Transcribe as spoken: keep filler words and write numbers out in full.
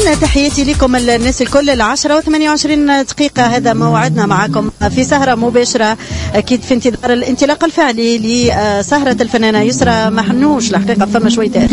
إذن تحياتي لكم الناس الكل. العشرة وثمانية وعشرين دقيقة هذا موعدنا معكم في سهرة مباشرة أكيد في انتظار الانطلاق الفعلي لسهرة الفنانة يسرى محنوش. الحقيقة فما شوية تأخير